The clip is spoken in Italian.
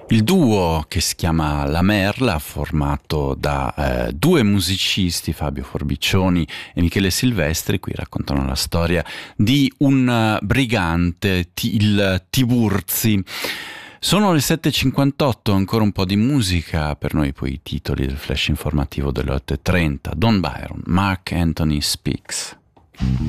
Il duo, che si chiama La Merla, formato da due musicisti, Fabio Forbicioni e Michele Silvestri, qui raccontano la storia di un brigante, il Tiburzi. Sono le 7.58, ancora un po' di musica, per noi poi i titoli del flash informativo delle 8.30. Don Byron, Mark Anthony Speaks.